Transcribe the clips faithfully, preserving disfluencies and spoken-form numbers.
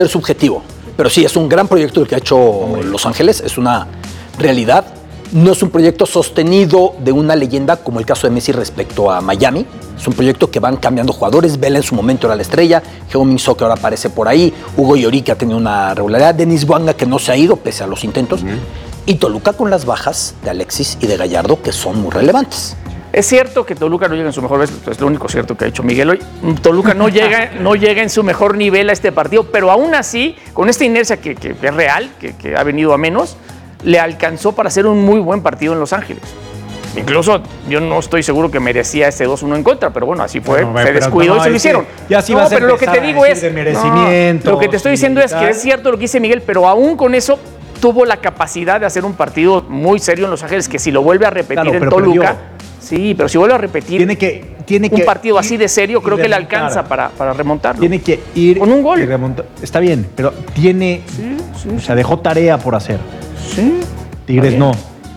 subjetivo, pero sí, es un gran proyecto el que ha hecho Los Ángeles, es una realidad. No es un proyecto sostenido de una leyenda como el caso de Messi respecto a Miami. Es un proyecto que van cambiando jugadores. Vela en su momento era la estrella. Heung-min Son, que ahora aparece por ahí. Hugo Lloris, que ha tenido una regularidad. Denis Bouanga, que no se ha ido pese a los intentos. Uh-huh. Y Toluca con las bajas de Alexis y de Gallardo, que son muy relevantes. Es cierto que Toluca no llega en su mejor vez, es lo único cierto que ha dicho Miguel hoy. Toluca no llega, no llega en su mejor nivel a este partido, pero aún así, con esta inercia que, que, que es real, que, que ha venido a menos, le alcanzó para hacer un muy buen partido en Los Ángeles. Incluso yo no estoy seguro que merecía ese dos uno en contra, pero bueno, así fue, no, se descuidó no, y se lo hicieron. Ya sí no, vas a pero lo que te digo es, de merecimiento, no, lo que te estoy diciendo es que es cierto lo que dice Miguel, pero aún con eso tuvo la capacidad de hacer un partido muy serio en Los Ángeles, que si lo vuelve a repetir claro, en Toluca, perdió. sí, pero si vuelve a repetir tiene que, tiene un que partido así de serio, creo que le alcanza para, para remontarlo. Tiene que ir con un gol. Y remontar. Está bien, pero tiene, sí, sí, o sea, dejó tarea por hacer. Sí. Tigres no.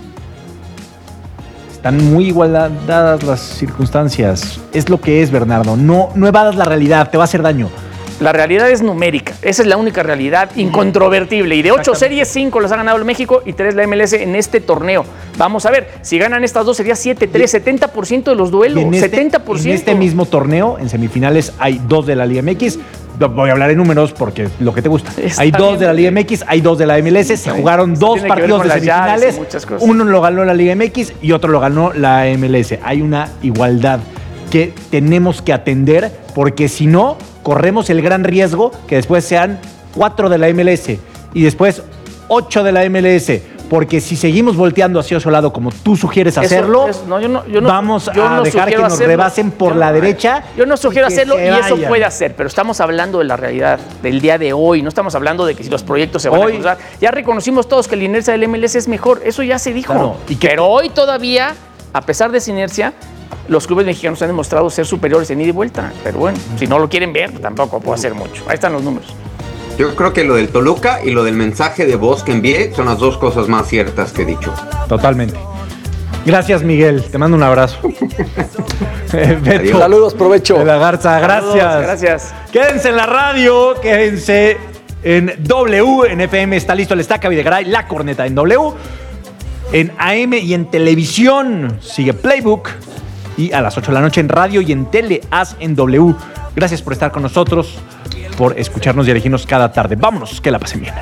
Están muy igualadas las circunstancias. Es lo que es, Bernardo. No, no evadas la realidad, te va a hacer daño. La realidad es numérica. Esa es la única realidad incontrovertible. Y de ocho series, cinco las ha ganado el México y tres la M L S en este torneo. Vamos a ver, si ganan estas dos sería siete tres, setenta por ciento de los duelos. En este, setenta por ciento. En este mismo torneo, en semifinales, hay dos de la Liga M X. Voy a hablar en números porque lo que te gusta. Está hay dos bien, de la Liga M X, hay dos de la M L S. Se jugaron dos partidos de semifinales. Uno lo ganó la Liga M X y otro lo ganó la M L S. Hay una igualdad que tenemos que atender porque si no, corremos el gran riesgo que después sean cuatro de la M L S y después ocho de la M L S. Porque si seguimos volteando hacia otro lado como tú sugieres hacerlo, eso, eso, no, yo no, yo no, vamos yo a no dejar que nos hacerlo. rebasen por yo, la derecha. Yo no sugiero hacerlo y vayan. Eso puede hacer, pero estamos hablando de la realidad del día de hoy. No estamos hablando de que si los proyectos se van hoy, a cruzar. Ya reconocimos todos que la inercia del M L S es mejor. Eso ya se dijo. Claro, y que, pero hoy todavía, a pesar de esa inercia, los clubes mexicanos han demostrado ser superiores en ida y vuelta. Pero bueno, si no lo quieren ver, tampoco puedo hacer mucho. Ahí están los números. Yo creo que lo del Toluca y lo del mensaje de voz que envié son las dos cosas más ciertas que he dicho. Totalmente. Gracias, Miguel. Te mando un abrazo. Beto, saludos, provecho. De la Garza, gracias. Saludos, gracias. Quédense en la radio, quédense en W, en F M está listo el Estaca Videgaray, la corneta en W, en A M y en televisión sigue Playbook y a las ocho de la noche en radio y en tele, haz en W. Gracias por estar con nosotros, por escucharnos y elegirnos cada tarde. Vámonos, que la pasen bien.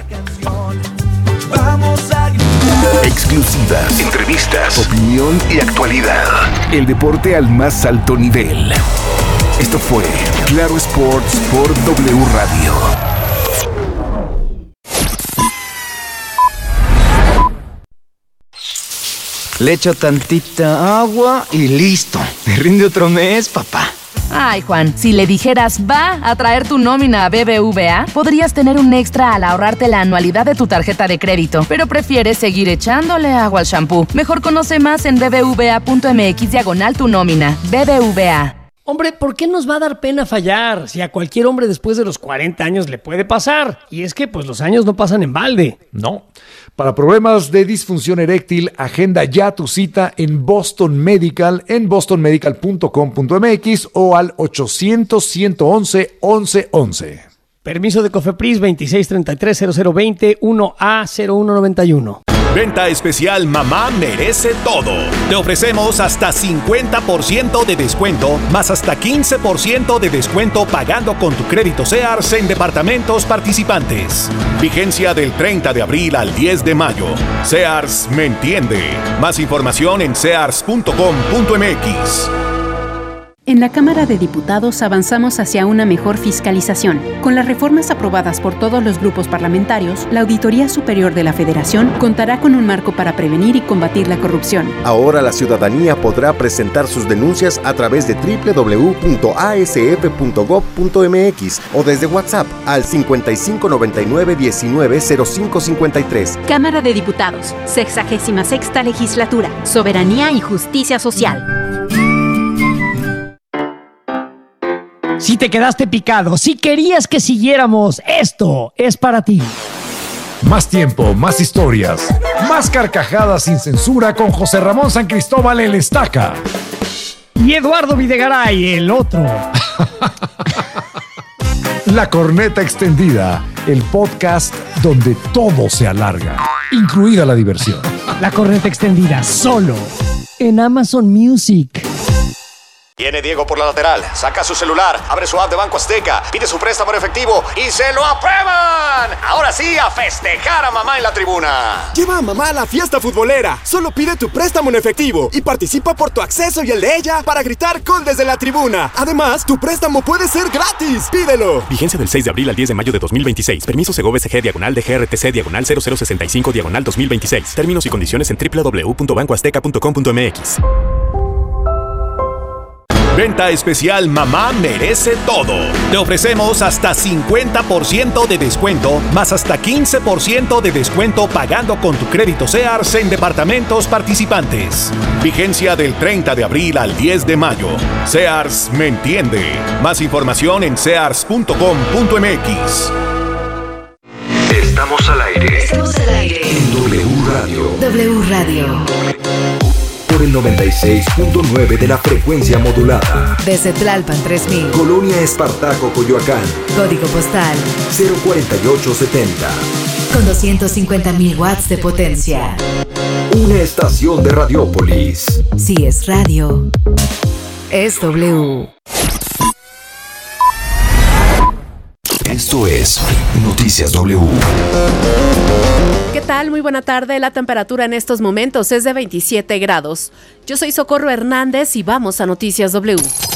Exclusivas, entrevistas, opinión y actualidad. El deporte al más alto nivel. Esto fue Claro Sports por W Radio. Le echo tantita agua y listo. Me rinde otro mes, papá. Ay, Juan, si le dijeras va a traer tu nómina a B B V A, podrías tener un extra al ahorrarte la anualidad de tu tarjeta de crédito, pero prefieres seguir echándole agua al shampoo. Mejor conoce más en bbva.mx diagonal tu nómina. B B V A. Hombre, ¿por qué nos va a dar pena fallar? Si a cualquier hombre después de los cuarenta años le puede pasar. Y es que, pues, los años no pasan en balde. No. Para problemas de disfunción eréctil, agenda ya tu cita en Boston Medical, en boston medical punto com punto m x o al ochocientos, ciento once, once once. Permiso de COFEPRIS veintiséis treinta y tres cero cero veinte uno A cero uno noventa y uno. Venta especial Mamá Merece Todo. Te ofrecemos hasta cincuenta por ciento de descuento, más hasta quince por ciento de descuento pagando con tu crédito Sears en departamentos participantes. Vigencia del treinta de abril al diez de mayo. Sears me entiende. Más información en sears punto com punto m x. En la Cámara de Diputados avanzamos hacia una mejor fiscalización. Con las reformas aprobadas por todos los grupos parlamentarios, la Auditoría Superior de la Federación contará con un marco para prevenir y combatir la corrupción. Ahora la ciudadanía podrá presentar sus denuncias a través de doble u doble u doble u punto a s f punto gob punto m x o desde WhatsApp al cincuenta y cinco noventa y nueve diecinueve cero cinco cincuenta y tres. Cámara de Diputados, sexagésima sexta Legislatura, Soberanía y Justicia Social. Si te quedaste picado, si querías que siguiéramos, esto es para ti. Más tiempo, más historias, más carcajadas sin censura con José Ramón San Cristóbal el Estaca. Y Eduardo Videgaray, el otro. La Corneta Extendida, el podcast donde todo se alarga, incluida la diversión. La Corneta Extendida, solo en Amazon Music. Viene Diego por la lateral, saca su celular, abre su app de Banco Azteca, pide su préstamo en efectivo y ¡se lo aprueban! Ahora sí, a festejar a mamá en la tribuna. Lleva a mamá a la fiesta futbolera. Solo pide tu préstamo en efectivo y participa por tu acceso y el de ella para gritar gol desde la tribuna. Además, tu préstamo puede ser gratis. ¡Pídelo! Vigencia del seis de abril al diez de mayo de dos mil veintiséis. Permiso Segov S G diagonal de G R T C diagonal cero cero sesenta y cinco diagonal dos mil veintiséis. Términos y condiciones en doble u doble u doble u punto banco azteca punto com punto m x. Venta especial Mamá Merece Todo. Te ofrecemos hasta cincuenta por ciento de descuento, más hasta quince por ciento de descuento pagando con tu crédito Sears en departamentos participantes. Vigencia del treinta de abril al diez de mayo. Sears me entiende. Más información en sears punto com punto m x. Estamos al aire. Estamos al aire. En W Radio. W Radio. Por el noventa y seis punto nueve de la frecuencia modulada. Desde Tlalpan tres mil. Colonia Espartaco, Coyoacán. Código postal cero cuarenta y ocho setenta. Con doscientos cincuenta mil watts de potencia. Una estación de Radiópolis. Si es radio, es W. Esto es Noticias W. ¿Qué tal? Muy buena tarde. La temperatura en estos momentos es de veintisiete grados. Yo soy Socorro Hernández y vamos a Noticias W.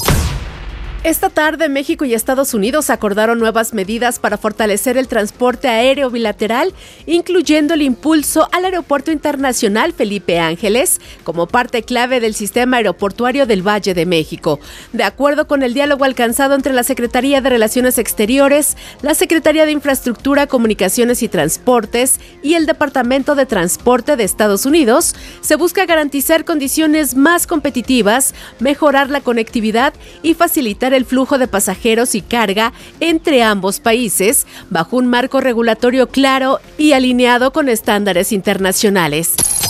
Esta tarde, México y Estados Unidos acordaron nuevas medidas para fortalecer el transporte aéreo bilateral, incluyendo el impulso al Aeropuerto Internacional Felipe Ángeles como parte clave del sistema aeroportuario del Valle de México. De acuerdo con el diálogo alcanzado entre la Secretaría de Relaciones Exteriores, la Secretaría de Infraestructura, Comunicaciones y Transportes y el Departamento de Transporte de Estados Unidos, se busca garantizar condiciones más competitivas, mejorar la conectividad y facilitar el flujo de pasajeros y carga entre ambos países bajo un marco regulatorio claro y alineado con estándares internacionales.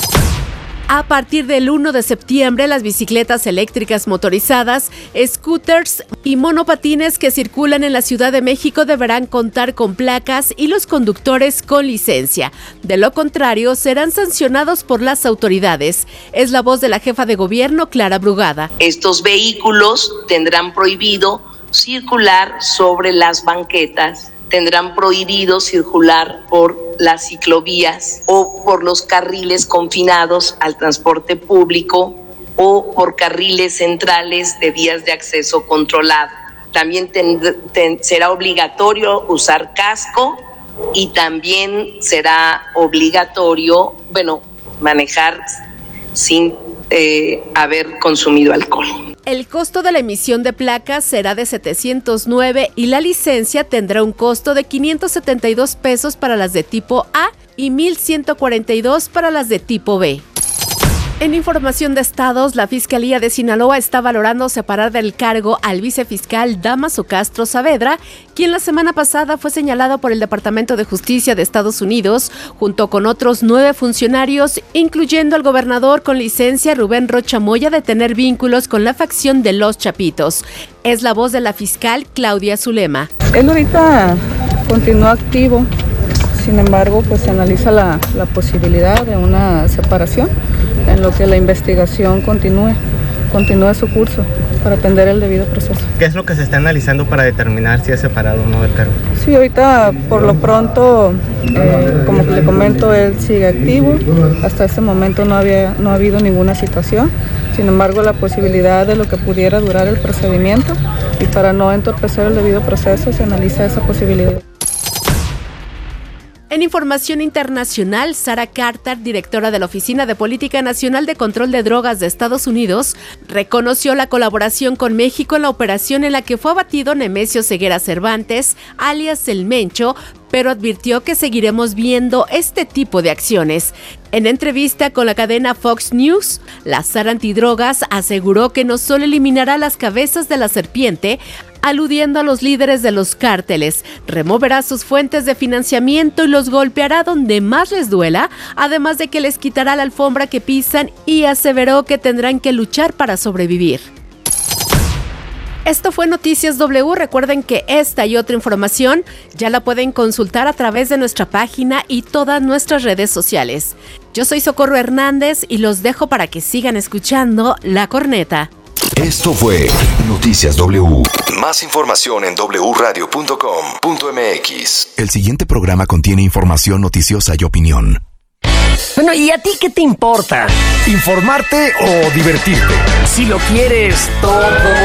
A partir del primero de septiembre, las bicicletas eléctricas motorizadas, scooters y monopatines que circulan en la Ciudad de México deberán contar con placas y los conductores con licencia. De lo contrario, serán sancionados por las autoridades. Es la voz de la jefa de gobierno, Clara Brugada. Estos vehículos tendrán prohibido circular sobre las banquetas, tendrán prohibido circular por las ciclovías o por los carriles confinados al transporte público o por carriles centrales de vías de acceso controlado. También ten, ten, será obligatorio usar casco y también será obligatorio, bueno, manejar sin eh, haber consumido alcohol. El costo de la emisión de placas será de setecientos nueve y la licencia tendrá un costo de quinientos setenta y dos pesos para las de tipo A y mil ciento cuarenta y dos para las de tipo B. En información de estados, la Fiscalía de Sinaloa está valorando separar del cargo al vicefiscal Dámaso Castro Saavedra, quien la semana pasada fue señalado por el Departamento de Justicia de Estados Unidos, junto con otros nueve funcionarios, incluyendo al gobernador con licencia Rubén Rocha Moya, de tener vínculos con la facción de Los Chapitos. Es la voz de la fiscal Claudia Zulema. Él ahorita continúa activo, sin embargo, pues se analiza la, la posibilidad de una separación en lo que la investigación continúe, continúe su curso para atender el debido proceso. ¿Qué es lo que se está analizando para determinar si es separado o no del cargo? Sí, ahorita por lo pronto, eh, como le comento, él sigue activo. Hasta este momento no había, no ha habido ninguna situación. Sin embargo, la posibilidad de lo que pudiera durar el procedimiento y para no entorpecer el debido proceso se analiza esa posibilidad. En información internacional, Sarah Carter, directora de la Oficina de Política Nacional de Control de Drogas de Estados Unidos, reconoció la colaboración con México en la operación en la que fue abatido Nemesio Ceguera Cervantes, alias El Mencho, pero advirtió que seguiremos viendo este tipo de acciones. En entrevista con la cadena Fox News, la Sara Antidrogas aseguró que no solo eliminará las cabezas de la serpiente, aludiendo a los líderes de los cárteles, removerá sus fuentes de financiamiento y los golpeará donde más les duela, además de que les quitará la alfombra que pisan y aseveró que tendrán que luchar para sobrevivir. Esto fue Noticias W. Recuerden que esta y otra información ya la pueden consultar a través de nuestra página y todas nuestras redes sociales. Yo soy Socorro Hernández y los dejo para que sigan escuchando La Corneta. Esto fue Noticias W. Más información en doble u radio punto com punto m x. El siguiente programa contiene información noticiosa y opinión. Bueno, ¿y a ti qué te importa? ¿Informarte o divertirte? Si lo quieres todo.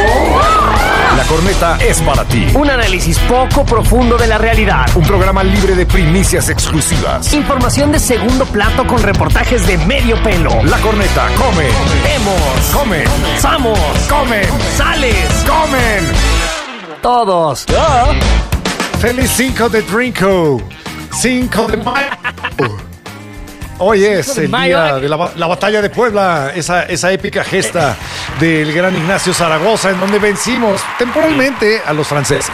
La Corneta es para ti. Un análisis poco profundo de la realidad. Un programa libre de primicias exclusivas. Información de segundo plato con reportajes de medio pelo. La Corneta come. Vemos. Comen. Samos. Comen. Sales. Comen. Todos. Feliz cinco de Drinko. cinco de mayo. Hoy es el día de la, la batalla de Puebla, esa, esa épica gesta del gran Ignacio Zaragoza, en donde vencimos temporalmente a los franceses.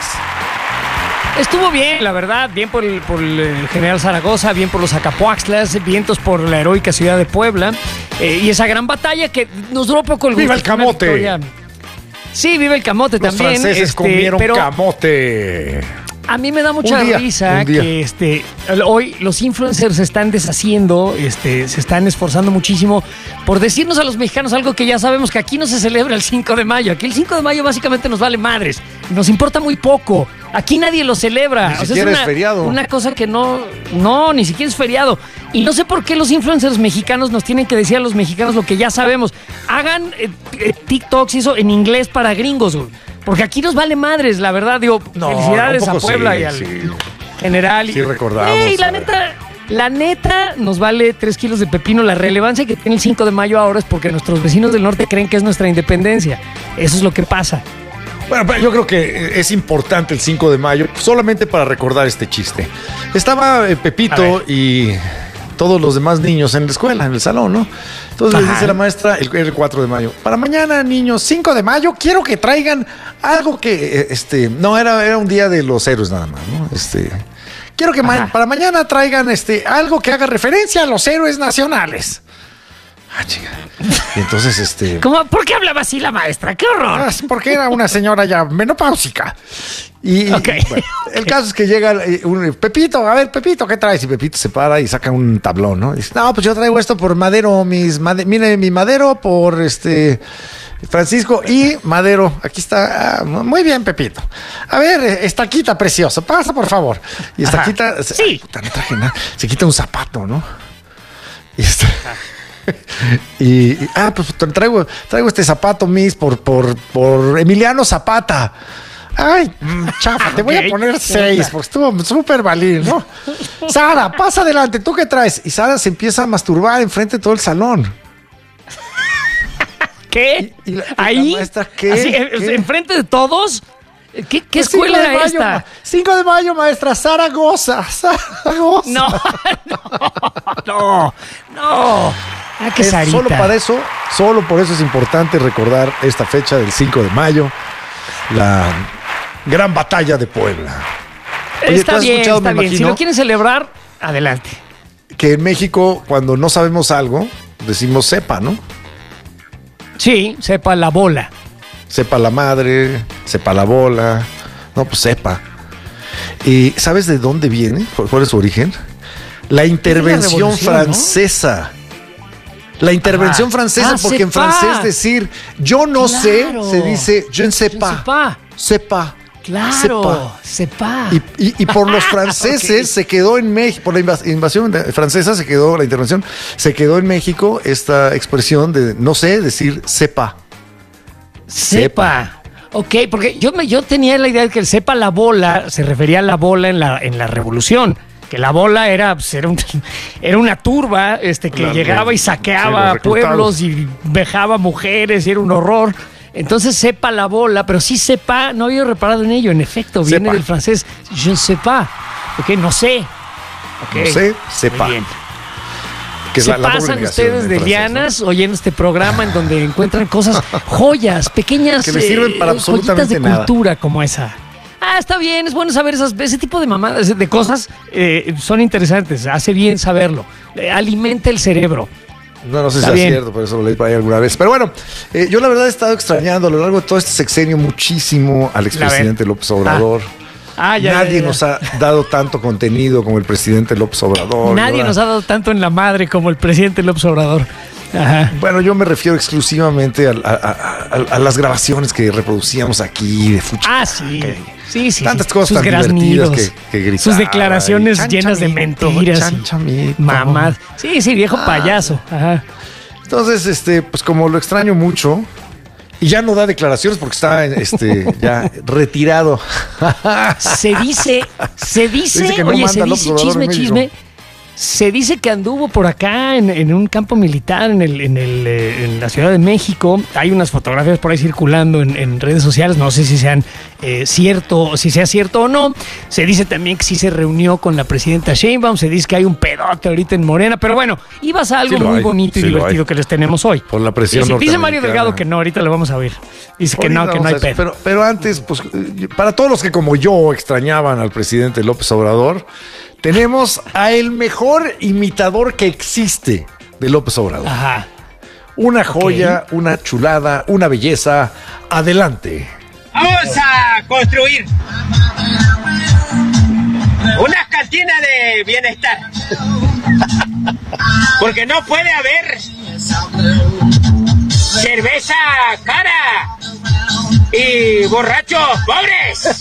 Estuvo bien, la verdad, bien por el, por el general Zaragoza, bien por los Acapuaxtlas, vientos por la heroica ciudad de Puebla, eh, y esa gran batalla que nos duró poco el gusto. ¡Viva el camote! Sí, vive el camote los también. Los franceses este, comieron pero... camote. A mí me da mucha día, risa que este, hoy los influencers se están deshaciendo, este, se están esforzando muchísimo por decirnos a los mexicanos algo que ya sabemos, que aquí no se celebra el cinco de mayo. Aquí el cinco de mayo básicamente nos vale madres, nos importa muy poco. Aquí nadie lo celebra. Ni o sea, siquiera es, una, es feriado. Una cosa que no, no, ni siquiera es feriado. Y no sé por qué los influencers mexicanos nos tienen que decir a los mexicanos lo que ya sabemos. Hagan eh, eh, TikToks y eso en inglés para gringos, güey. Porque aquí nos vale madres, la verdad. Digo, no, felicidades a Puebla sí, y al sí. general. Sí, recordamos. Y la neta, la neta nos vale tres kilos de pepino. La relevancia que tiene el cinco de mayo ahora es porque nuestros vecinos del norte creen que es nuestra independencia. Eso es lo que pasa. Bueno, pero yo creo que es importante el cinco de mayo, solamente para recordar este chiste. Estaba Pepito y todos los demás niños en la escuela, en el salón, ¿no? Entonces Ajá. les dice la maestra, el, el cuatro de mayo, para mañana, niños, cinco de mayo, quiero que traigan algo que, este, no, era, era un día de los héroes nada más, ¿no? Este, quiero que ma- para mañana traigan, este, algo que haga referencia a los héroes nacionales. Ah, chica. Y entonces, este... ¿Cómo? ¿Por qué hablaba así la maestra? ¡Qué horror! Ah, porque era una señora ya menopáusica. Y, okay. y bueno, el caso es que llega un Pepito, a ver, Pepito, ¿qué traes? Y Pepito se para y saca un tablón, ¿no? Y dice, no, pues yo traigo esto por Madero, mis made- mire, mi Madero por este Francisco y Madero. Aquí está. Ah, muy bien, Pepito. A ver, Estaquita precioso, pasa por favor. Y Estaquita, se, sí. Puta, no traje nada. Se quita un zapato, ¿no? Y está. Y, y ah, pues traigo, traigo este zapato, Miss, por, por, por Emiliano Zapata. Ay, chafa, te voy okay. a poner seis, porque estuvo súper valín, ¿no? Sara, pasa adelante, ¿tú qué traes? Y Sara se empieza a masturbar enfrente de todo el salón. ¿Qué? Y, y la, y ¿Ahí? La maestra, ¿qué? ¿Así, ¿Qué? ¿Enfrente de todos? ¿Qué, qué pues escuela era esta? cinco de mayo, maestra, Zaragoza, Zaragoza. No, no, no, no. Ah, qué eh, solo para eso, solo por eso es importante recordar esta fecha del cinco de mayo, la gran batalla de Puebla. Oye, está bien, está bien. Imagino, si lo quieren celebrar, adelante. Que en México, cuando no sabemos algo, decimos sepa, ¿no? Sí, sepa la bola. Sepa la madre, sepa la bola. No, pues sepa. ¿Y sabes de dónde viene? ¿Cuál es su origen? La intervención la francesa. ¿No? La intervención Ajá. francesa, ah, porque en francés decir yo no claro. sé, se dice je ne sais pas. Sepa. Claro, sepa. Y, y, y por los franceses okay. se quedó en México, por la invasión francesa se quedó, la intervención, se quedó en México esta expresión de no sé, decir sepa. Sepa. Ok, porque yo, me, yo tenía la idea de que el sepa la bola se refería a la bola en la, en la revolución. Que la bola era, pues, era, un, era una turba este, que la, llegaba y saqueaba sí, pueblos y vejaba mujeres y era un horror. Entonces sepa la bola, pero sí sepa, no había reparado en ello. En efecto, viene sepa. Del francés je ne sais pas. Ok, no sé. Okay. No sé, sepa. Muy bien. Que se la, la pasan ustedes de lianas, ¿no? Oyendo este programa en donde encuentran cosas, joyas, pequeñas que les sirven para eh, absolutamente de nada. Cultura como esa. Ah, está bien, es bueno saber esas, ese tipo de mamadas, de cosas, eh, son interesantes, hace bien saberlo, eh, alimenta el cerebro. No, no sé Está si bien. es cierto, por eso lo leí por ahí alguna vez. Pero bueno, eh, yo la verdad he estado extrañando a lo largo de todo este sexenio muchísimo al expresidente López Obrador. Ah. Ah, ya, Nadie ya, ya. nos ha dado tanto contenido como el presidente López Obrador. Nadie ¿verdad? nos ha dado tanto en la madre como el presidente López Obrador. Ajá. Bueno, yo me refiero exclusivamente a, a- a- a- a las grabaciones que reproducíamos aquí de Fuchi. Ah, sí. Sí, sí. Tantas sí. cosas Sus tan divertidas graznidos, que, que gritaba. sus declaraciones y chan, llenas de chamito, mentiras. chan, chamito. Mamás. Sí, sí, viejo Ah. payaso. Ajá. Entonces, este, pues como lo extraño mucho, y ya no da declaraciones porque está este, ya retirado. Se dice, se dice, Dice que no oye, manda se López dice Obrador chisme, en México. chisme. Se dice que anduvo por acá en, en un campo militar en, el, en, el, eh, en la Ciudad de México. Hay unas fotografías por ahí circulando en, en redes sociales. No sé si sean eh, cierto, si sea cierto o no. Se dice también que sí se reunió con la presidenta Sheinbaum. Se dice que hay un pedote ahorita en Morena. Pero bueno, ibas a algo Sí lo muy hay, bonito y sí lo divertido hay. que les tenemos hoy. Por la presión Dice, dice Mario norteamericana. Delgado que no, ahorita lo vamos a oír. Dice que no, Ahorita que no vamos hay a eso, pedo. Pero, pero antes, pues, eh, para todos los que como yo extrañaban al presidente López Obrador, tenemos a el mejor imitador que existe de López Obrador. Ajá. Una joya, una chulada, una belleza. Adelante. Vamos a construir una cantina de bienestar. Porque no puede haber cerveza cara y borrachos pobres.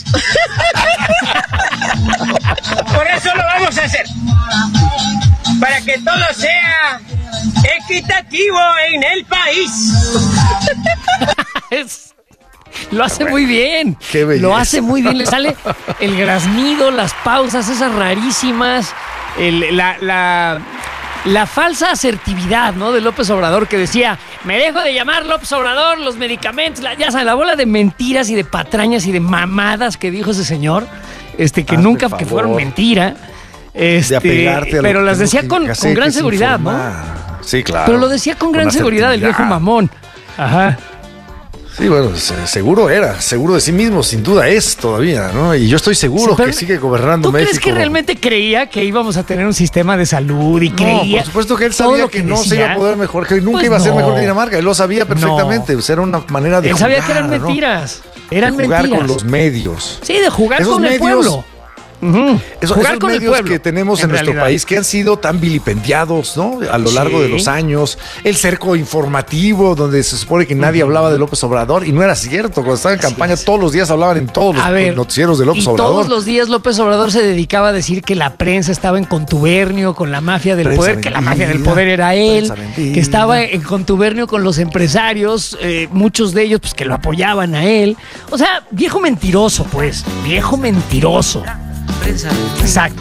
Por eso lo vamos a hacer. Para que todo sea equitativo en el país. Es- Lo hace muy bien. Qué belleza. Lo hace muy bien. Le sale el graznido, las pausas, esas rarísimas. el- la, la, la falsa asertividad, ¿no? De López Obrador que decía, me dejo de llamar López Obrador, los medicamentos, la, ya saben, la bola de mentiras y de patrañas y de mamadas que dijo ese señor, este, que Hazme nunca, que favor. fueron mentira. Este, de apegarte a lo pero que las tengo decía que con, hacer, con gran que es seguridad, ¿no? informar. Sí, claro. Pero lo decía con gran seguridad el viejo asertividad. mamón. Ajá. Sí, bueno, se- seguro era, seguro de sí mismo, sin duda es todavía, ¿no? Y yo estoy seguro Sí, pero que sigue gobernando ¿Tú México. crees que realmente creía que íbamos a tener un sistema de salud y No, creía? por supuesto que él todo sabía lo que, no se decía? iba a poder mejor, que nunca Pues iba a ser no. mejor que Dinamarca. Él lo sabía perfectamente. No. O sea, era una manera de Él jugar, sabía que eran ¿no? mentiras. Eran de jugar mentiras. con los medios. Sí, de jugar Esos con el medios- pueblo. Ujú. Esos, Jugar esos con el medios pueblo, que tenemos en, en nuestro realidad. país que han sido tan vilipendiados, ¿no? A lo largo Sí. de los años. El cerco informativo, donde se supone que nadie hablaba de López Obrador, y no era cierto. Cuando estaba en campaña, todos los días hablaban en todos los A ver, noticieros de López y Obrador. todos los días López Obrador se dedicaba a decir que la prensa estaba en contubernio con la mafia del Prensa poder, que la mafia del vendida, poder era él, prensa vendida. que estaba en contubernio con los empresarios, eh, muchos de ellos pues que lo apoyaban a él. O sea, viejo mentiroso, pues, viejo mentiroso. Exacto.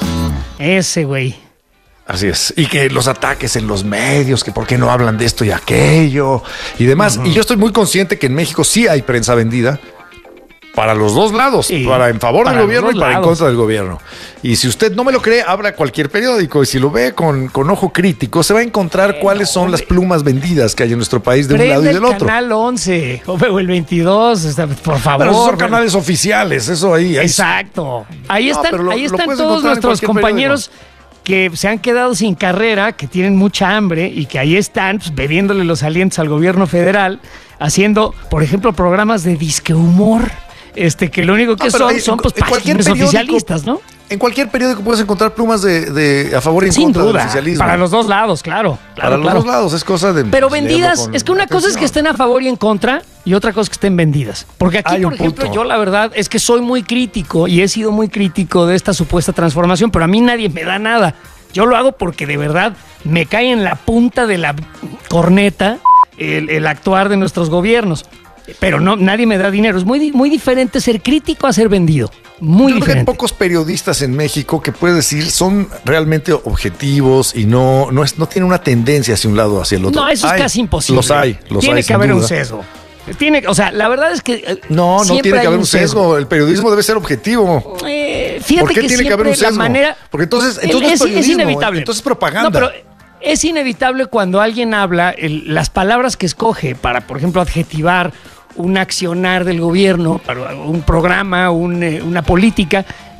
Ese güey. Así es. Y que los ataques en los medios, que por qué no hablan de esto y aquello y demás. Y yo estoy muy consciente que en México sí hay prensa vendida para los dos lados, Sí, para en favor para del los gobierno dos y para en lados. contra del gobierno. Y si usted no me lo cree, abra cualquier periódico y si lo ve con, con ojo crítico, se va a encontrar cuáles son las plumas vendidas que hay en nuestro país de un lado y Prende del el otro. canal once o o el veintidós, está, por favor. Pero esos son canales oficiales, eso ahí. ahí Exacto. Ahí No, están, pero lo- ahí lo están puedes todos encontrar en nuestros cualquier compañeros que se han quedado sin carrera, que tienen mucha hambre y que ahí están pues, bebiéndole los alientos al gobierno federal, haciendo, por ejemplo, programas de disque humor, este, que lo único que No, pero son en- son pues en cualquier páginas periódico- oficialistas, ¿no? En cualquier periódico puedes encontrar plumas de, de a favor y en Sin contra del duda. oficialismo. Para los dos lados, claro. claro Para los claro. dos lados, es cosa de. Pero pues, vendidas, leerlo con es que una cosa es que atención. estén a favor y en contra, y otra cosa es que estén vendidas. Porque aquí, Hay por un ejemplo, punto. yo la verdad es que soy muy crítico y he sido muy crítico de esta supuesta transformación, pero a mí nadie me da nada. Yo lo hago porque de verdad me cae en la punta de la corneta el, el actuar de nuestros gobiernos. Pero no, nadie me da dinero. Es muy, di- muy diferente ser crítico a ser vendido. Muy Yo creo que hay diferente. pocos periodistas en México que puedes decir son realmente objetivos y no, no, es, no tienen una tendencia hacia un lado o hacia el otro. No, eso es Hay, casi imposible. Los hay, los Tiene hay, que sin haber un duda. sesgo. Tiene, o sea, la verdad es que eh, No, no siempre tiene que hay haber un sesgo. El periodismo debe ser objetivo. Eh, fíjate ¿Por qué que tiene que haber un siempre la sesgo? manera- Porque entonces, El- entonces no es es, es periodismo, inevitable. entonces es propaganda. No, pero es inevitable cuando alguien habla, el- las palabras que escoge para, por ejemplo, adjetivar un accionar del gobierno, para un programa, un, eh, una política,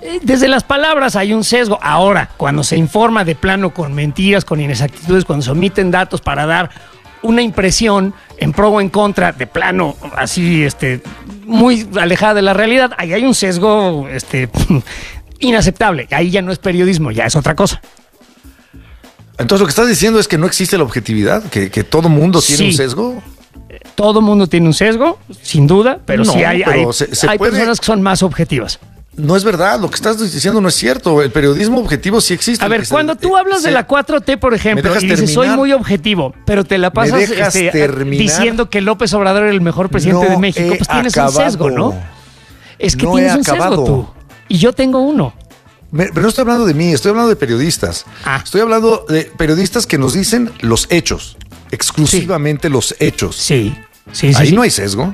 Desde las palabras hay un sesgo. Ahora, cuando se informa de plano con mentiras, con inexactitudes, cuando se omiten datos para dar una impresión en pro o en contra, de plano, así, este, muy alejada de la realidad, ahí hay un sesgo, este, inaceptable. Ahí ya no es periodismo, ya es otra cosa. Entonces lo que estás diciendo es que no existe la objetividad, que, que todo mundo tiene Sí. un sesgo. Todo mundo tiene un sesgo, sin duda, pero No, sí hay, pero hay, se- se hay puede- personas que son más objetivas. No es verdad, lo que estás diciendo no es cierto. El periodismo objetivo sí existe. A ver, Que se- cuando tú hablas se- de la cuatro T, por ejemplo, ¿Me dejas y dices, soy terminar? muy objetivo, pero te la ¿Me pasas dejas este, terminar? diciendo que López Obrador era el mejor presidente No de México, he pues tienes acabado. un sesgo, ¿no? Es que No he tienes un acabado. sesgo tú. Y yo tengo uno. Me- Pero no estoy hablando de mí, estoy hablando de periodistas. Ah. Estoy hablando de periodistas que nos dicen los hechos, exclusivamente los hechos. Sí, sí, sí. Ahí sí. no hay sesgo.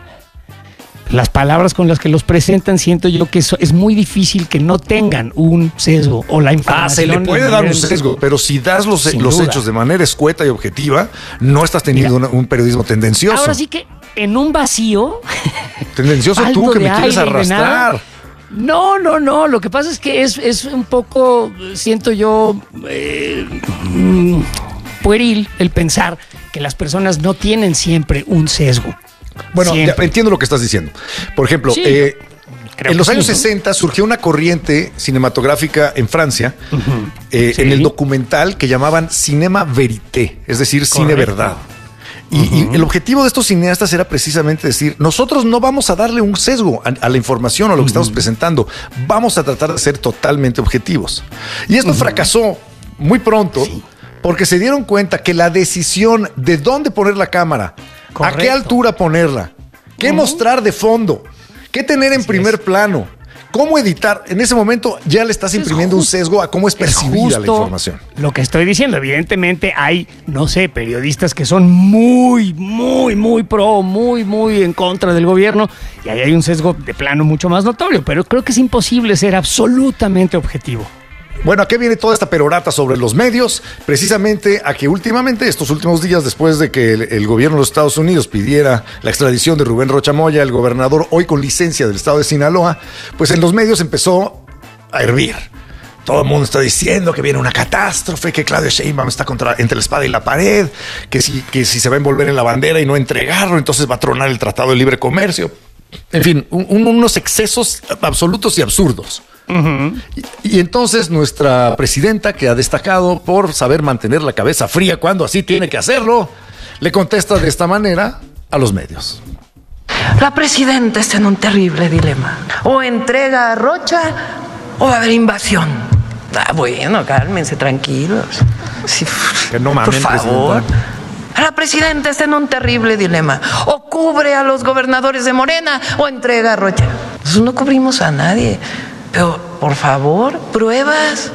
Las palabras con las que los presentan, siento yo que eso- es muy difícil que no tengan un sesgo o la información. Ah, se le puede de dar un manera- sesgo, pero si das los, Sin los duda. hechos de manera escueta y objetiva, no estás teniendo una- un periodismo tendencioso. Ahora sí que en un vacío. Tendencioso falto tú que de me quieres aire y de nada. arrastrar. No, no, no. Lo que pasa es que es, es un poco, siento yo, eh, mm, pueril el pensar que las personas no tienen siempre un sesgo. Bueno, ya Siempre. entiendo lo que estás diciendo. Por ejemplo, Sí, eh, creo en los que años sí, ¿no? sesenta surgió una corriente cinematográfica en Francia, eh, Sí. en el documental que llamaban Cinema Verité, es decir, cine Correcto. verdad. Y, y el objetivo de estos cineastas era precisamente decir, nosotros no vamos a darle un sesgo a, a la información o a lo que estamos presentando, vamos a tratar de ser totalmente objetivos. Y esto fracasó muy pronto porque se dieron cuenta que la decisión de dónde poner la cámara, a qué Correcto. altura ponerla, qué mostrar de fondo, qué tener en primer plano, cómo editar, en ese momento ya le estás imprimiendo un sesgo a cómo es percibida la justo información. Lo que estoy diciendo, evidentemente hay, no sé, periodistas que son muy, muy, muy pro, muy, muy en contra del gobierno y ahí hay un sesgo de plano mucho más notorio, pero creo que es imposible ser absolutamente objetivo. Bueno, ¿a qué viene toda esta perorata sobre los medios? Precisamente a que últimamente, estos últimos días, después de que el, el gobierno de los Estados Unidos pidiera la extradición de Rubén Rocha Moya, el gobernador hoy con licencia del estado de Sinaloa, pues en los medios empezó a hervir. Todo el mundo está diciendo que viene una catástrofe, que Claudia Sheinbaum está contra, entre la espada y la pared, que si, que si se va a envolver en la bandera y no entregarlo, entonces va a tronar el Tratado de Libre Comercio. En fin, un- un- unos excesos absolutos y absurdos. Y, y entonces nuestra presidenta, que ha destacado por saber mantener la cabeza fría cuando así tiene que hacerlo, le contesta de esta manera a los medios. La presidenta está en un terrible dilema. O entrega a Rocha o va a haber invasión. Ah, bueno, cálmense, tranquilos. Sí, Que no por mamen, favor. presidenta. La presidenta está en un terrible dilema. O cubre a los gobernadores de Morena o entrega a Rocha. Nosotros no cubrimos a nadie. Pero, por favor, pruebas.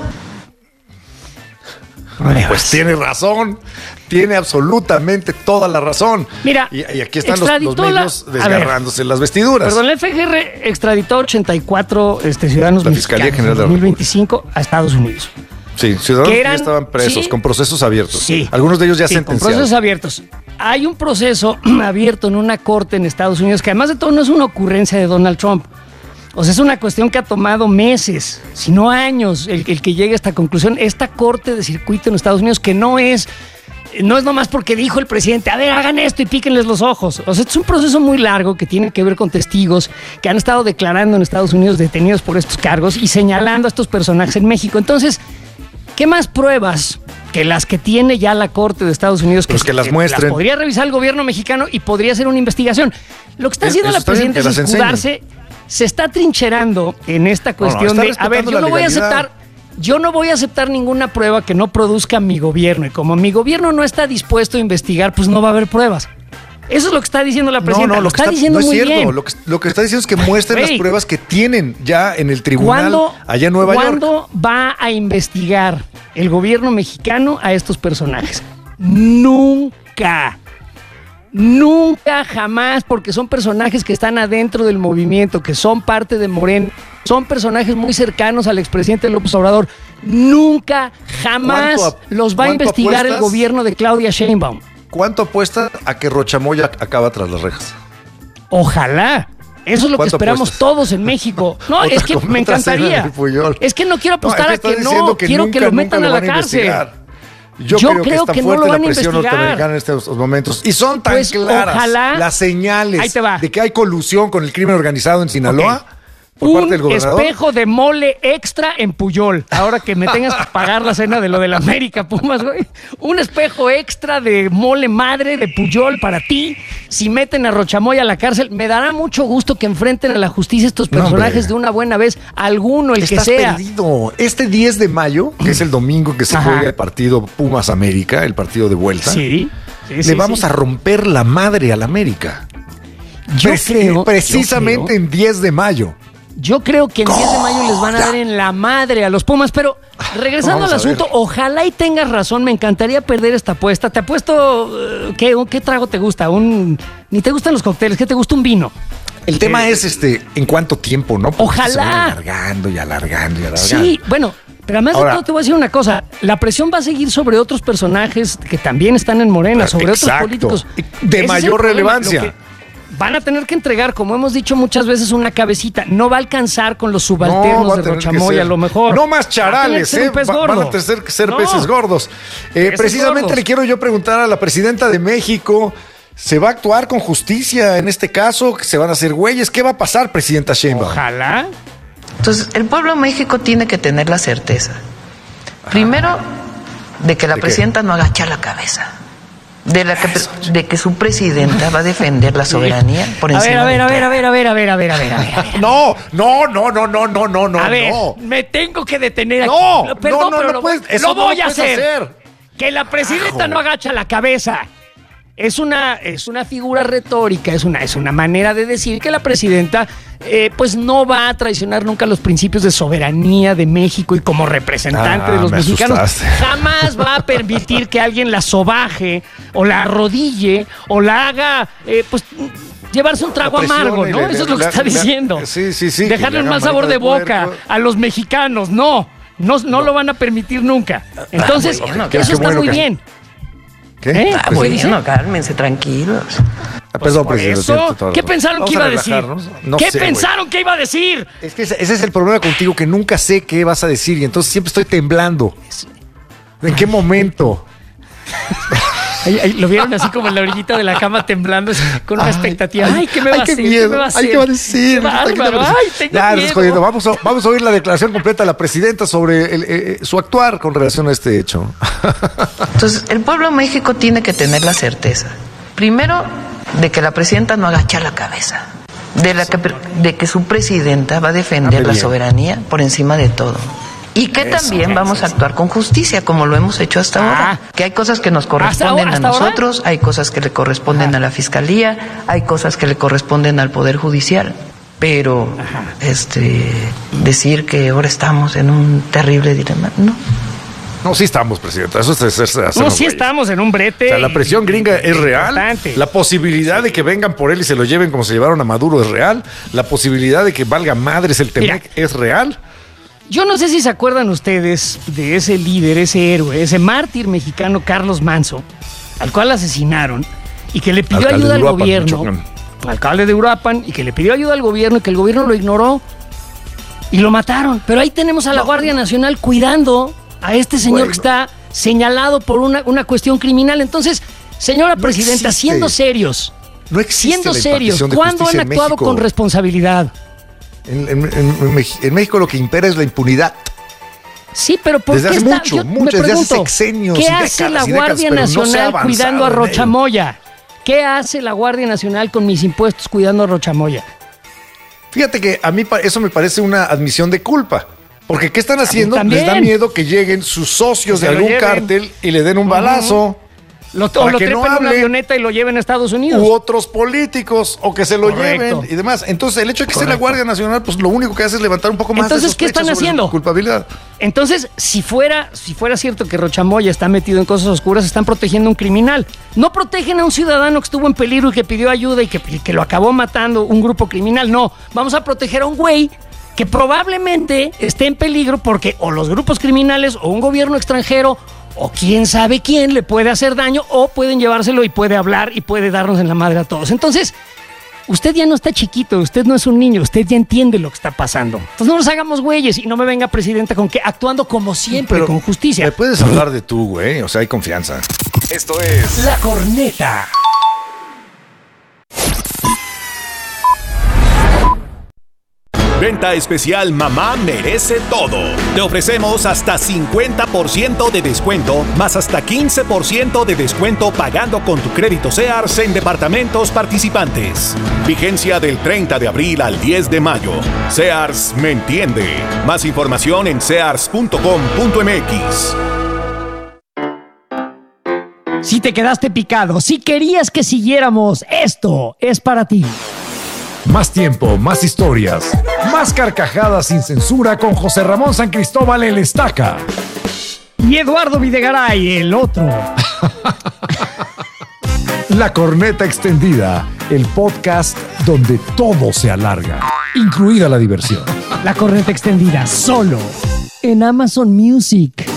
Pues tiene razón, tiene absolutamente toda la razón. Mira, y, y aquí están los, extraditó los la- medios a ver, desgarrándose las vestiduras. Perdón, la F G R extraditó ochenta y cuatro este, ciudadanos La Fiscalía mexicanos General de en la dos mil veinticinco a Estados Unidos. Sí, ciudadanos que que eran- ya estaban presos, sí. con procesos abiertos. Sí. Algunos de ellos ya Sí, con sentenciados. procesos abiertos. Hay un proceso abierto en una corte en Estados Unidos que además de todo no es una ocurrencia de Donald Trump. O sea, es una cuestión que ha tomado meses, si no años, el, el que llegue a esta conclusión. Esta corte de circuito en Estados Unidos que no es, no es nomás porque dijo el presidente, a ver, hagan esto y píquenles los ojos. O sea, este es un proceso muy largo que tiene que ver con testigos que han estado declarando en Estados Unidos detenidos por estos cargos y señalando a estos personajes en México. Entonces, ¿qué más pruebas que las que tiene ya la Corte de Estados Unidos? Pues que las Las muestren. podría revisar el gobierno mexicano y podría hacer una investigación. Lo que está Es- haciendo eso la está bien, presidenta que es las enseñen. escudarse, se está trincherando en esta no, cuestión está de, a ver, respetando yo la no voy a legalidad. aceptar, yo no voy a aceptar ninguna prueba que no produzca mi gobierno. Y como mi gobierno no está dispuesto a investigar, pues no va a haber pruebas. Eso es lo que está diciendo la presidenta. No, no, lo, lo que está, diciendo no es muy cierto. bien. Lo que, lo que está diciendo es que muestren Güey. las pruebas que tienen ya en el tribunal ¿Cuándo, allá en Nueva York. ¿Cuándo va a investigar el gobierno mexicano a estos personajes? Nunca. Nunca, jamás, porque son personajes que están adentro del movimiento, que son parte de Morena, son personajes muy cercanos al expresidente López Obrador. Nunca, jamás ¿Cuánto ap- los va a cuánto investigar el apuestas? gobierno de Claudia Sheinbaum. ¿Cuánto apuesta a que Rochamoya acaba tras las rejas? Ojalá, Eso es lo que esperamos apuestas? todos en México. No, Otra es que con- me otra cena encantaría. del Puyol. Es que no quiero apostar No, a es que que estás no, diciendo que quiero nunca, que lo nunca metan lo a la van a cárcel. investigar. Yo, Yo creo, que creo está que no fuerte lo van la a presión investigar. norteamericana en estos momentos. Y son tan Pues, claras ojalá- las señales Ahí te va. de que hay colusión con el crimen organizado en Sinaloa. Ok. Por Un parte del gobernador. espejo de mole extra en Puyol. Ahora que me tengas que pagar la cena de lo del América Pumas, güey. Un espejo extra de mole madre de Puyol para ti. Si meten a Rochamoya a la cárcel, me dará mucho gusto que enfrenten a la justicia estos No, personajes hombre. de una buena vez. Alguno, el Estás que sea. perdido. Este diez de mayo, que es el domingo que se Ajá. juega el partido Pumas América, el partido de vuelta. Sí. sí, le sí, vamos sí. a romper la madre al América. Yo Preci- creo- Precisamente yo creo- en diez de mayo. Yo creo que en diez de mayo les van a dar en la madre a los Pumas, pero regresando Vamos al a ver. asunto, ojalá y tengas razón, me encantaría perder esta apuesta. Te apuesto, eh, ¿qué, ¿qué trago te gusta? Un, ni te gustan los cócteles, ¿qué te gusta? Un vino. El tema es este, ¿en cuánto tiempo, no? Porque Ojalá. se van alargando y alargando y alargando. Sí, bueno, pero además Ahora- de todo te voy a decir una cosa, la presión va a seguir sobre otros personajes que también están en Morena, sobre Exacto. otros políticos. De Ese es el mayor problema, relevancia. lo que Van a tener que entregar, como hemos dicho muchas veces, una cabecita. No va a alcanzar con los No, subalternos va a de tener que Rochamoya, ser- a lo mejor. No más Va a tener que charales, ser ¿eh? un pez Va- gordo. Van a tener que ser No. peces gordos. Eh, Peces precisamente gordos. le quiero yo preguntar a la presidenta de México, ¿se va a actuar con justicia en este caso? ¿Se van a hacer güeyes? ¿Qué va a pasar, presidenta Sheinbaum? Ojalá. Entonces, el pueblo de México tiene que tener la certeza, primero, de que la ¿De qué? presidenta no agacha la cabeza, de, la que, de que su presidenta va a defender la soberanía por A ver, encima a ver, de a ver, todo. a ver, a ver, a ver, a ver, a ver, a ver. a ver. No, no, no, no, no, no, no, no. A ver, no. me tengo que detener aquí. No, Perdón, no, no, pero no lo, puedes- voy- eso lo no voy lo a puedes hacer. hacer. Que la presidenta Carajo. no agacha la cabeza. Es una, es una figura retórica, es una, es una manera de decir que la presidenta eh, pues no va a traicionar nunca los principios de soberanía de México y como representante Ah, de los me mexicanos asustaste. jamás va a permitir que alguien la sobaje o la arrodille o la haga eh, pues llevarse un trago La presión amargo, y ¿no? le- Eso es lo que le- está le- diciendo. Sí, sí, sí. que Dejarle le un hagan mal sabor manita de boca puerco. a los mexicanos, no. No, no lo van a permitir nunca. Entonces, Ah, bueno, eso qué está bueno muy que- bien. ¿Qué? ¿Eh? Ah, Pues, bueno, cálmense, tranquilos. Ah, Perdón, Por presidente. eso, tiene toda la ¿qué razón. pensaron Vamos que iba a decir? relajarnos. No ¿Qué sé, güey. pensaron que iba a decir? Es que ese ese es el problema contigo, que nunca sé qué vas a decir y entonces siempre estoy temblando. ¿En qué momento? Ahí- ahí lo vieron así como en la orillita de la cama temblando así, con una Ay, expectativa. ay, Ay, ¿qué me ay, va a qué hacer? miedo, ¿Qué me va a ay, hacer? ¿qué va a decir? Qué Ay, qué bárbaro. va a Ay, decir? tengo Ya, miedo. estás jodiendo. Vamos a, vamos a oír la declaración completa de la presidenta sobre el, eh, su actuar con relación a este hecho. Entonces, el pueblo de México tiene que tener la certeza, primero, de que la presidenta no agacha la cabeza, de, la que, de que su presidenta va a defender Hable la bien. soberanía por encima de todo. Y que Eso, también eso, vamos a actuar con justicia, como lo hemos hecho hasta Ah. ahora. Que hay cosas que nos corresponden ¿Hasta a ahora? nosotros, hay cosas que le corresponden a la fiscalía, hay cosas que le corresponden al Poder Judicial. Pero este decir que ahora estamos en un terrible dilema, no. No, sí estamos, presidenta. Eso es hacerse. No, hacernos sí güeyes. estamos en un brete. O sea, la presión gringa es real. Importante. La posibilidad de que vengan por él y se lo lleven como se llevaron a Maduro es real. La posibilidad de que valga madres el Temec Mira. es real. Yo no sé si se acuerdan ustedes de ese líder, ese héroe, ese mártir mexicano Carlos Manso, al cual asesinaron y que le pidió Alcalde ayuda de al Uruapan, gobierno, Michoacán. alcalde de Uruapan, y que le pidió ayuda al gobierno y que el gobierno lo ignoró y lo mataron. Pero ahí tenemos a la Guardia Nacional cuidando a este señor Bueno. que está señalado por una, una cuestión criminal. Entonces, señora No presidenta, existe. siendo serios, No existe siendo la serios, impartición de ¿cuándo han justicia en actuado México. con responsabilidad? En, en- en- en Mex- en México lo que impera es la impunidad. Sí, pero ¿por Desde qué hace está? mucho, Yo me mucho, desde hace pregunto, sexenios ¿qué y hace décadas la y décadas, Guardia pero no se ha Nacional avanzado cuidando a en ello? Rochamoya? ¿Qué hace la Guardia Nacional con mis impuestos cuidando a Rochamoya? Fíjate que a mí pa- eso me parece una admisión de culpa. Porque ¿qué están haciendo? también. Les da miedo que lleguen sus socios Que de se lo algún lleven. cártel y le den un balazo. Lo, o Para lo que trepen no en una hable. avioneta y lo lleven a Estados Unidos. U otros políticos, o que se lo Correcto. lleven y demás. Entonces, el hecho de que sea la Correcto. Guardia Nacional, pues lo único que hace es levantar un poco más Entonces, de ¿qué sospecha están sobre haciendo? su culpabilidad. Entonces, si fuera, si fuera cierto que Rochamoya está metido en cosas oscuras, están protegiendo a un criminal. No protegen a un ciudadano que estuvo en peligro y que pidió ayuda y que, y que lo acabó matando un grupo criminal. No, vamos a proteger a un güey que probablemente esté en peligro porque o los grupos criminales o un gobierno extranjero o quién sabe quién le puede hacer daño o pueden llevárselo y puede hablar y puede darnos en la madre a todos. Entonces, usted ya no está chiquito, usted no es un niño, usted ya entiende lo que está pasando. Entonces no nos hagamos güeyes y no me venga presidenta con que actuando como siempre, Pero con justicia. Me puedes hablar de tú, güey, o sea, hay confianza. Esto es La Corneta. Venta especial Mamá Merece Todo. Te ofrecemos hasta cincuenta por ciento de descuento, más hasta quince por ciento de descuento pagando con tu crédito Sears en departamentos participantes. Vigencia del treinta de abril al diez de mayo. Sears me entiende. Más información en sears punto com punto m x. Si te quedaste picado, si querías que siguiéramos, esto es para ti. Más tiempo, más historias, más carcajadas sin censura con José Ramón San Cristóbal el Estaca. Y Eduardo Videgaray, el otro. La Corneta Extendida, el podcast donde todo se alarga, incluida la diversión. La Corneta Extendida, solo en Amazon Music.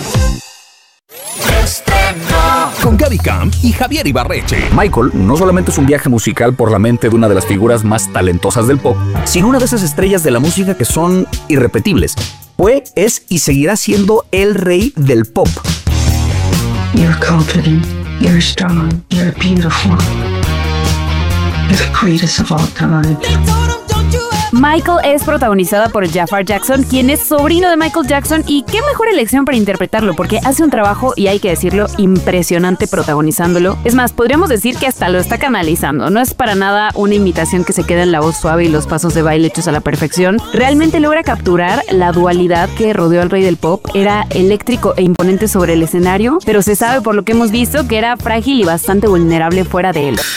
Con Gaby Camp y Javier Ibarreche. Michael no solamente es un viaje musical por la mente de una de las figuras más talentosas del pop, sino una de esas estrellas de la música que son irrepetibles. Fue, es y seguirá siendo el rey del pop. You're confident, you're strong, you're beautiful. You're the greatest of all time. Michael es protagonizada por Jafar Jackson, quien es sobrino de Michael Jackson, y qué mejor elección para interpretarlo, porque hace un trabajo, y hay que decirlo, impresionante protagonizándolo. Es más, podríamos decir que hasta lo está canalizando. No es para nada una imitación que se queda en la voz suave y los pasos de baile hechos a la perfección. Realmente logra capturar la dualidad que rodeó al rey del pop. Era eléctrico e imponente sobre el escenario, pero se sabe por lo que hemos visto que era frágil y bastante vulnerable fuera de él.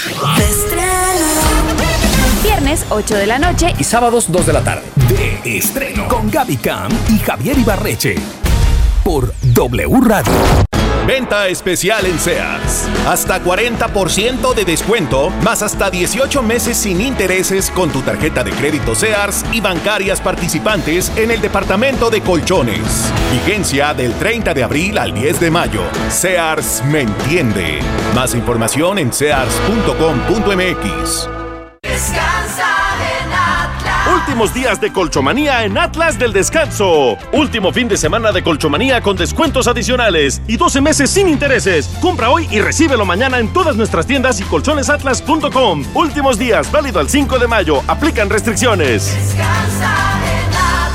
Viernes, ocho de la noche y sábados, dos de la tarde. De estreno con Gaby Camp y Javier Ibarreche por W Radio. Venta especial en Sears. Hasta cuarenta por ciento de descuento, más hasta dieciocho meses sin intereses con tu tarjeta de crédito Sears y bancarias participantes en el departamento de colchones. Vigencia del treinta de abril al diez de mayo. Sears me entiende. Más información en sears punto com punto m x. Descansa en Atlas. Últimos días de colchomanía en Atlas del Descanso. Último fin de semana de colchomanía con descuentos adicionales y doce meses sin intereses. Compra hoy y recíbelo mañana en todas nuestras tiendas y colchones atlas punto com. Últimos días, válido al cinco de mayo. Aplican restricciones. Descansa en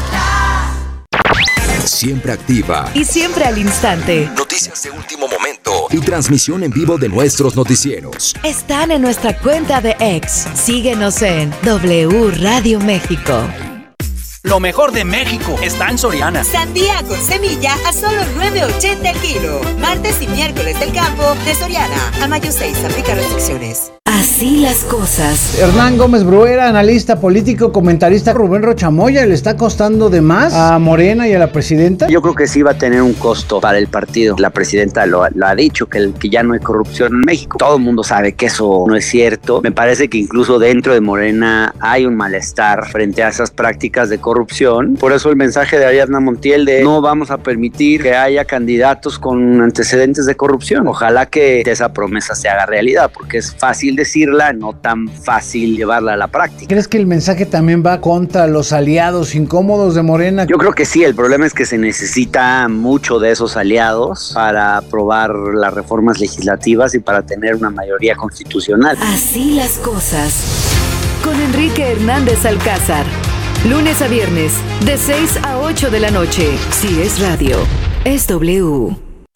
Atlas. Siempre activa y siempre al instante. Noticias de último momento y transmisión en vivo de nuestros noticieros. Están en nuestra cuenta de X. Síguenos en W Radio México. Lo mejor de México está en Soriana. Sandía con semilla a solo nueve ochenta el kilo. Martes y miércoles del campo de Soriana. A mayo seis, aplica restricciones. Así las cosas. Hernán Gómez Bruera, analista político, comentarista. Rubén Rochamoya, ¿le está costando de más a Morena y a la presidenta? Yo creo que sí va a tener un costo para el partido. La presidenta lo, lo ha dicho, que, el, que ya no hay corrupción en México. Todo el mundo sabe que eso no es cierto. Me parece que incluso dentro de Morena hay un malestar frente a esas prácticas de corrupción. Por eso el mensaje de Ariadna Montiel de no vamos a permitir que haya candidatos con antecedentes de corrupción. Ojalá que esa promesa se haga realidad, porque es fácil decirla, no tan fácil llevarla a la práctica. ¿Crees que el mensaje también va contra los aliados incómodos de Morena? Yo creo que sí, el problema es que se necesita mucho de esos aliados para aprobar las reformas legislativas y para tener una mayoría constitucional. Así las cosas. Con Enrique Hernández Alcázar. Lunes a viernes, de seis a ocho de la noche. Si es radio, es W.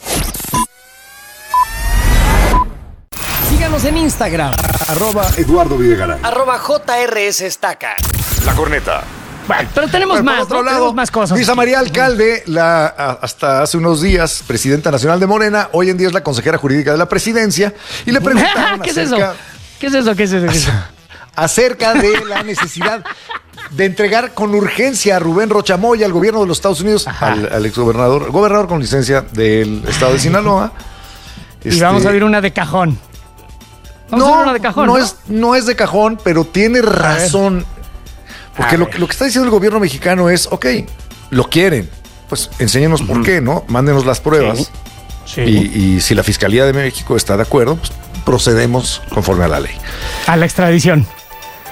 Síganos en Instagram. Arroba Eduardo Videgaray. Arroba J R S Estaca. La Corneta. Bueno, pero tenemos bueno, más, por otro ¿no? lado, Tenemos más cosas. Luisa María Alcalde, la, hasta hace unos días, presidenta nacional de Morena, hoy en día es la consejera jurídica de la presidencia, y le preguntaron ¿Qué es acerca, eso? ¿Qué es eso? ¿Qué es eso? ¿Qué es eso? acerca de la necesidad de entregar con urgencia a Rubén Rochamoya al gobierno de los Estados Unidos, al, al exgobernador, gobernador con licencia del estado de Sinaloa. Y este, vamos a ver una de cajón. Vamos no, a ver una de cajón. No, ¿no? Es, no es de cajón, pero tiene razón. Porque lo, lo que está diciendo el gobierno mexicano es, ok, lo quieren, pues enséñenos uh-huh. por qué, ¿no? Mándenos las pruebas. Sí. Sí. Y, y si la Fiscalía de México está de acuerdo, pues procedemos conforme a la ley. A la extradición.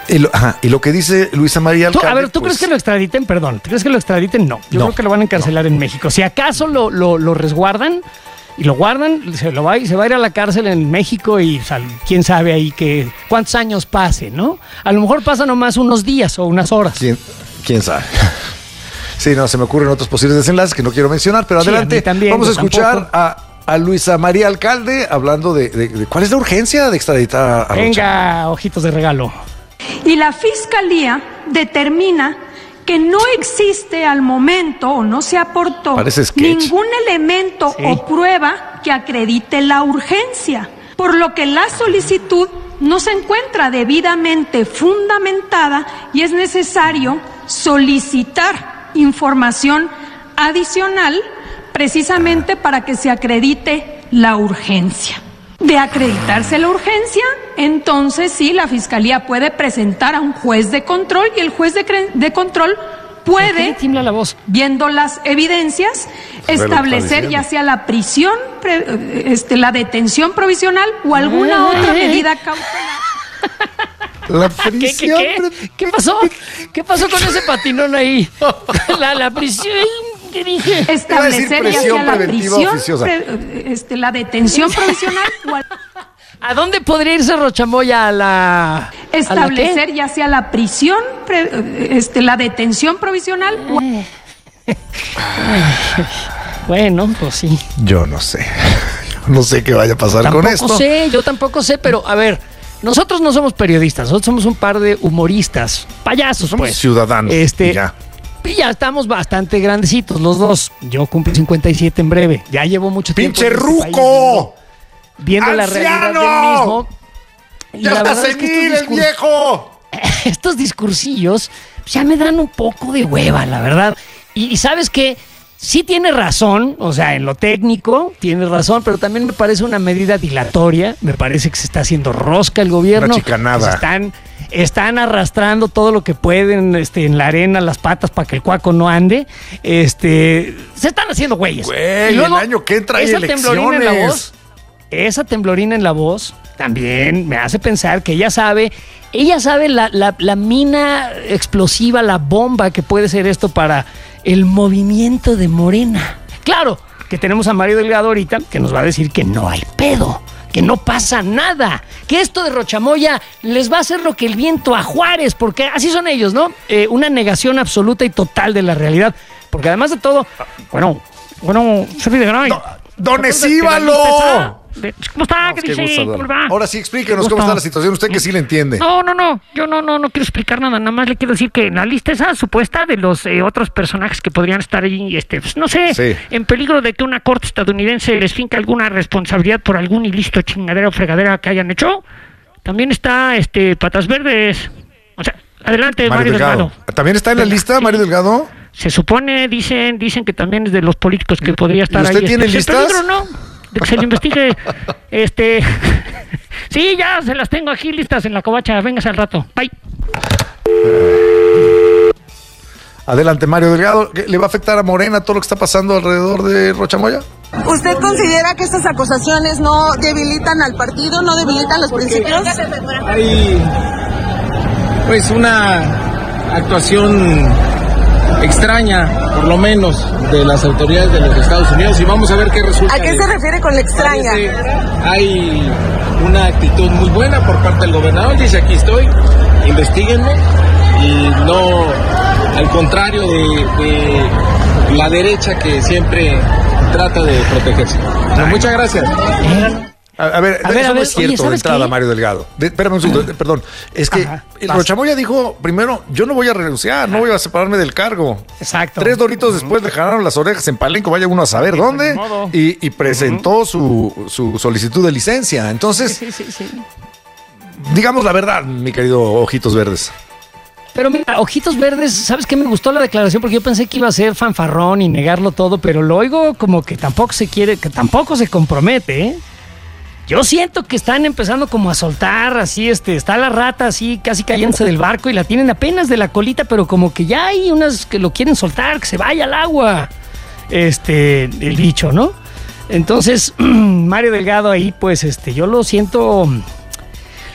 Y lo, ajá, y lo que dice Luisa María Alcalde... ¿Tú, a ver, ¿tú pues, crees que lo extraditen? Perdón, ¿tú crees que lo extraditen? No, yo no, creo que lo van a encarcelar no. en México. Si acaso lo, lo, lo resguardan y lo guardan, se, lo va, se va a ir a la cárcel en México y o sea, quién sabe ahí que cuántos años pase, ¿no? A lo mejor pasa nomás unos días o unas horas. ¿Quién, quién sabe? Sí, no, se me ocurren otros posibles desenlaces que no quiero mencionar, pero sí, adelante. También, vamos a escuchar a, a Luisa María Alcalde hablando de, de, de cuál es la urgencia de extraditar a Venga, Rocha. Ojitos de regalo. Y la Fiscalía determina que no existe al momento o no se aportó ningún elemento sí. o prueba que acredite la urgencia, por lo que la solicitud no se encuentra debidamente fundamentada y es necesario solicitar información adicional precisamente para que se acredite la urgencia. De acreditarse la urgencia, entonces sí, la Fiscalía puede presentar a un juez de control y el juez de, de control puede, la voz? viendo las evidencias, establecer ya sea la prisión, pre, este, la detención provisional o alguna eh. otra medida cautelar. La prisión. ¿Qué, qué, qué? ¿Qué pasó? ¿Qué pasó con ese patinón ahí? La, la prisión. ¿Qué dije? Establecer ya sea la prisión, pre, este, la detención provisional o al... ¿A dónde podría irse Rochamoya a la... Establecer ¿a la ya sea la prisión, pre, este, la detención provisional o... Bueno, pues sí. Yo no sé. Yo no sé qué vaya a pasar tampoco con esto. Tampoco sé, yo tampoco sé, pero a ver, nosotros no somos periodistas, nosotros somos un par de humoristas, payasos, somos pues. ciudadanos. Este, ya. Y ya estamos bastante grandecitos los dos. Yo cumplo cincuenta y siete en breve. Ya llevo mucho tiempo. ¡Pinche ruco! Viendo, viendo la realidad del mismo. Y ¡Ya está senil el viejo! Estos discursillos ya me dan un poco de hueva, la verdad. Y, y ¿sabes qué? Sí tiene razón, o sea, en lo técnico tiene razón, pero también me parece una medida dilatoria. Me parece que se está haciendo rosca el gobierno. Una chicanada. Están, están arrastrando todo lo que pueden este, en la arena, las patas, para que el cuaco no ande. Este, se están haciendo güeyes. Güey, y luego, el año que entra hay esa elecciones. Temblorina en la voz, esa temblorina en la voz también me hace pensar que ella sabe, ella sabe la, la, la mina explosiva, la bomba que puede ser esto para el movimiento de Morena. Claro, que tenemos a Mario Delgado ahorita, que nos va a decir que no hay pedo, que no pasa nada, que esto de Rochamoya les va a hacer lo que el viento a Juárez, porque así son ellos, ¿no? Eh, una negación absoluta y total de la realidad, porque además de todo, bueno, bueno, Servi de Garay. No, ¡Don Escíbalo! ¿Cómo está? No, ¿Qué dice? ¿Cómo va? Ahora sí, explíquenos cómo está la situación. Usted que sí le entiende. No, no, no. Yo no, no, no quiero explicar nada. Nada más le quiero decir que en la lista esa supuesta de los eh, otros personajes que podrían estar ahí, este, pues, no sé, sí. en peligro de que una corte estadounidense les finque alguna responsabilidad por algún ilícito, chingadera o fregadera que hayan hecho, también está este Patas Verdes. O sea, adelante, Mario, Mario Delgado. Delgado. ¿También está en la lista, Mario Delgado? Se supone, dicen, dicen que también es de los políticos que podría estar ahí. ¿Usted tiene este, listas? Peligro, ¿no? De que se le investigue. este Sí, ya se las tengo aquí listas en la covacha. Véngase al rato. Bye. Adelante, Mario Delgado. ¿Le va a afectar a Morena todo lo que está pasando alrededor de Rochamoya? ¿Usted considera que estas acusaciones no debilitan al partido, no debilitan los principios? Hay pues una actuación extraña, por lo menos, de las autoridades de los Estados Unidos y vamos a ver qué resulta. ¿A qué se refiere con la extraña? Hay una actitud muy buena por parte del gobernador, dice aquí estoy, investiguenme y no al contrario de, de la derecha que siempre trata de protegerse. Pero muchas gracias. A, a ver, a ver, eso a no ver, es cierto oye, de entrada, qué? Mario Delgado. De, espérame un segundo, perdón. Es que Ajá, el Rochamoya dijo, primero, yo no voy a renunciar, Ajá. no voy a separarme del cargo. Exacto. Tres doritos uh-huh. después le jalaron las orejas en Palenco, vaya uno a saber sí, dónde, y, y presentó uh-huh. su, su solicitud de licencia. Entonces, sí, sí, sí, sí. digamos la verdad, mi querido Ojitos Verdes. Pero mira, Ojitos Verdes, ¿sabes qué? Me gustó la declaración porque yo pensé que iba a ser fanfarrón y negarlo todo, pero lo oigo como que tampoco se quiere, que tampoco se compromete, ¿eh? Yo siento que están empezando como a soltar, así, este, está la rata así casi cayéndose del barco y la tienen apenas de la colita, pero como que ya hay unas que lo quieren soltar, que se vaya al agua, este, el bicho, ¿no? Entonces, Mario Delgado ahí, pues, este, yo lo siento,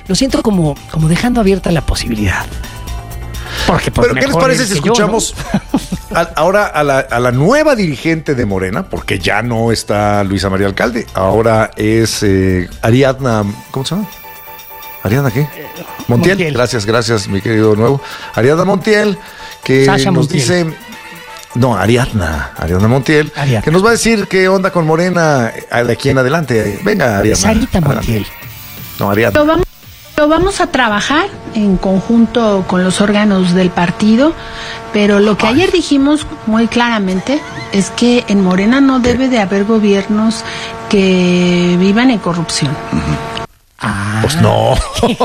lo siento como, como dejando abierta la posibilidad. Porque, pues, Pero ¿qué les parece si escuchamos yo, ¿no? a, ahora a la, a la nueva dirigente de Morena? Porque ya no está Luisa María Alcalde, ahora es eh, Ariadna, ¿cómo se llama? ¿Ariadna qué? Montiel. Montiel. Gracias, gracias, mi querido nuevo. Ariadna Montiel, que Sasha nos Montiel. dice... No, Ariadna, Ariadna Montiel, Ariadna. que nos va a decir qué onda con Morena de aquí en adelante. Venga, Ariadna. Sarita Montiel. No, Ariadna. Lo vamos, lo vamos a trabajar en conjunto con los órganos del partido, pero lo que Ay. ayer dijimos muy claramente es que en Morena no debe de haber gobiernos que vivan en corrupción. Uh-huh. Ah. Pues no,